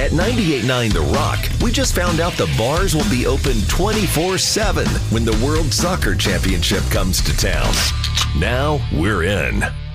At 98.9 The Rock, we just found out the bars will be open 24/7 when the World Soccer Championship comes to town. Now we're in.